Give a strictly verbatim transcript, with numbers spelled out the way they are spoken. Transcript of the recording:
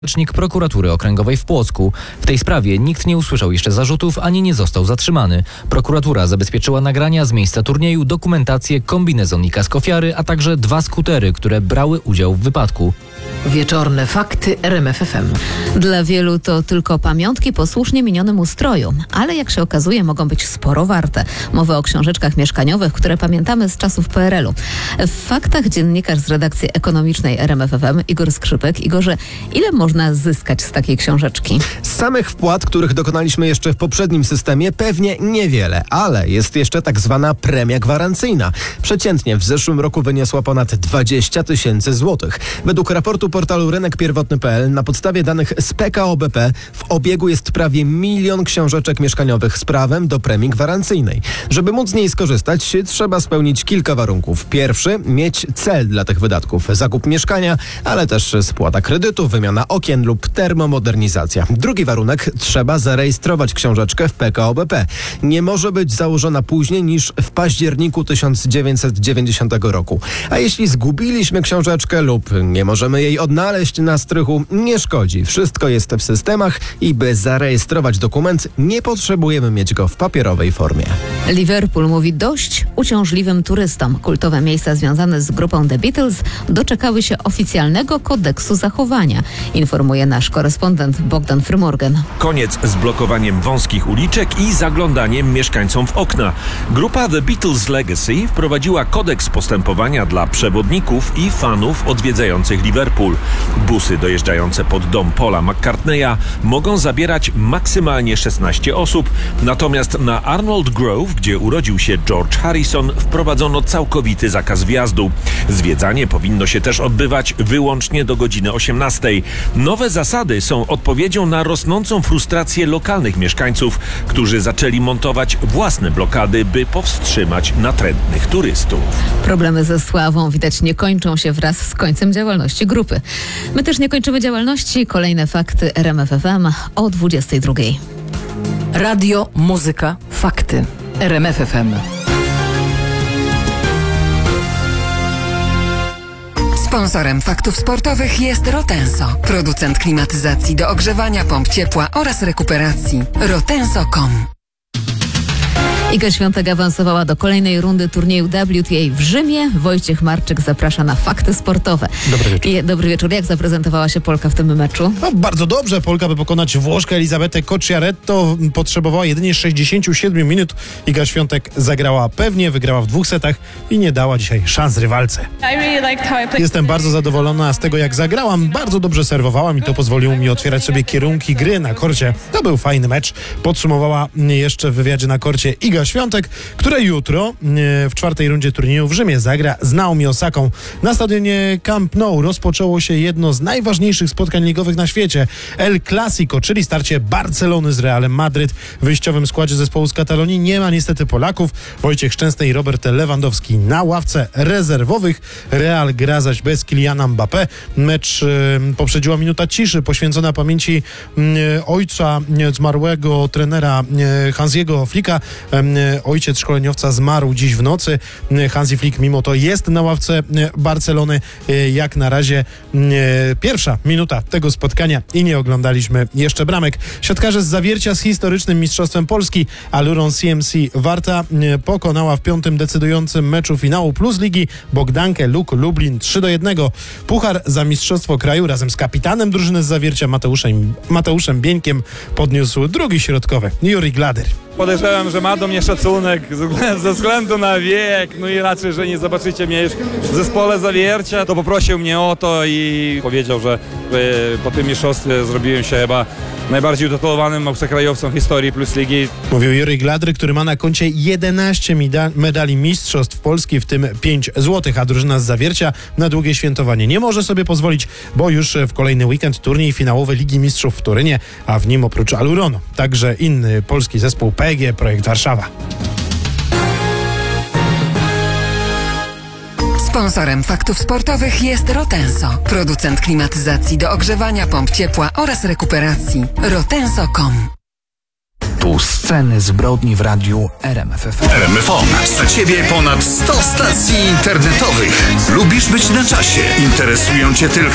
Rzecznik Prokuratury Okręgowej w Płocku. W tej sprawie nikt nie usłyszał jeszcze zarzutów, ani nie został zatrzymany. Prokuratura zabezpieczyła nagrania z miejsca turnieju, dokumentację, kombinezon i kask ofiary, a także dwa skutery, które brały udział w wypadku. Wieczorne fakty R M F F M. Dla wielu to tylko pamiątki po słusznie minionym ustroju, ale jak się okazuje, mogą być sporo warte. Mowa o książeczkach mieszkaniowych, które pamiętamy z czasów P R L u. W faktach dziennikarz z redakcji ekonomicznej R M F F M, Igor Skrzypek. Igorze, ile można zyskać z takiej książeczki? Z samych wpłat, których dokonaliśmy jeszcze w poprzednim systemie, pewnie niewiele, ale jest jeszcze tak zwana premia gwarancyjna. Przeciętnie w zeszłym roku wyniosła ponad dwadzieścia tysięcy złotych. Według raportu portalu rynek pierwotny kropka p l na podstawie danych z P K O B P w obiegu jest prawie milion książeczek mieszkaniowych z prawem do premii gwarancyjnej. Żeby móc z niej skorzystać, trzeba spełnić kilka warunków. Pierwszy, mieć cel dla tych wydatków. Zakup mieszkania, ale też spłata kredytu, wymiana okien lub termomodernizacja. Drugi warunek, trzeba zarejestrować książeczkę w P K O B P. Nie może być założona później niż w październiku tysiąc dziewięćset dziewięćdziesiątego roku. A jeśli zgubiliśmy książeczkę lub nie możemy jej odnaleźć na strychu, nie szkodzi. Wszystko jest w systemach i by zarejestrować dokument, nie potrzebujemy mieć go w papierowej formie. Liverpool mówi dość uciążliwym turystom. Kultowe miejsca związane z grupą The Beatles doczekały się oficjalnego kodeksu zachowania, informuje nasz korespondent Bogdan Frymorgan. Koniec z blokowaniem wąskich uliczek i zaglądaniem mieszkańcom w okna. Grupa The Beatles Legacy wprowadziła kodeks postępowania dla przewodników i fanów odwiedzających Liverpool. Busy dojeżdżające pod dom Paula McCartneya mogą zabierać maksymalnie szesnaście osób, natomiast na Arnold Grove, gdzie urodził się George Harrison, wprowadzono całkowity zakaz wjazdu. Zwiedzanie powinno się też odbywać wyłącznie do godziny osiemnastej. Nowe zasady są odpowiedzią na rosnącą frustrację lokalnych mieszkańców, którzy zaczęli montować własne blokady, by powstrzymać natrętnych turystów. Problemy ze sławą widać nie kończą się wraz z końcem działalności grupy. My też nie kończymy działalności. Kolejne fakty R M F F M o dwudziestej drugiej. Radio, muzyka, fakty. R M F F M. Sponsorem faktów sportowych jest Rotenso, producent klimatyzacji do ogrzewania, pomp ciepła oraz rekuperacji. rotenso kropka com. Iga Świątek awansowała do kolejnej rundy turnieju W T A w Rzymie. Wojciech Marczyk zaprasza na fakty sportowe. Dobry wieczór. I, dobry wieczór. Jak zaprezentowała się Polka w tym meczu? No, bardzo dobrze. Polka, by pokonać Włoszkę Elizabetę Cocciaretto, potrzebowała jedynie sześćdziesiąt siedem minut. Iga Świątek zagrała pewnie, wygrała w dwóch setach i nie dała dzisiaj szans rywalce. Jestem bardzo zadowolona z tego, jak zagrałam. Bardzo dobrze serwowałam i to pozwoliło mi otwierać sobie kierunki gry na korcie. To był fajny mecz. Podsumowała jeszcze w wywiadzie na korcie Iga Świątek, która jutro w czwartej rundzie turnieju w Rzymie zagra z Naomi Osaką. Na stadionie Camp Nou rozpoczęło się jedno z najważniejszych spotkań ligowych na świecie. El Clasico, czyli starcie Barcelony z Realem Madryt. W wyjściowym składzie zespołu z Katalonii nie ma niestety Polaków. Wojciech Szczęsny i Robert Lewandowski na ławce rezerwowych. Real gra zaś bez Kyliana Mbappé. Mecz y, poprzedziła minuta ciszy poświęcona pamięci y, ojca y, zmarłego trenera y, Hansiego Flicka. Y, Ojciec szkoleniowca zmarł dziś w nocy. Hansi Flick mimo to jest na ławce Barcelony. Jak na razie pierwsza minuta tego spotkania i nie oglądaliśmy jeszcze bramek. Siatkarze z Zawiercia z historycznym mistrzostwem Polski Aluron C M C Warta pokonała w piątym decydującym meczu finału Plus Ligi Bogdankę Luk Lublin trzy do jednego. Puchar za mistrzostwo kraju razem z kapitanem drużyny z Zawiercia Mateuszem, Mateuszem Bieńkiem podniósł drugi środkowy Juri Gladyr. Podejrzewam, że ma do mnie szacunek ze względu na wiek, no i raczej, że nie zobaczycie mnie już w zespole Zawiercia, to poprosił mnie o to i powiedział, że po tym mistrzostwie zrobiłem się chyba najbardziej utytułowanym obcokrajowcem w historii Plus Ligi. Mówił Juri Gladry, który ma na koncie jedenaście medali mistrzostw Polski, w tym pięć złotych, a drużyna z Zawiercia na długie świętowanie nie może sobie pozwolić, bo już w kolejny weekend turniej finałowy Ligi Mistrzów w Turynie, a w nim oprócz Aluronu także inny polski zespół P G Projekt Warszawa. Sponsorem faktów sportowych jest Rotenso, producent klimatyzacji do ogrzewania, pomp ciepła oraz rekuperacji. rotenso kropka com. Tu sceny zbrodni w radiu R M F F M. R M F M. Dla Ciebie ponad sto stacji internetowych. Lubisz być na czasie. Interesują Cię tylko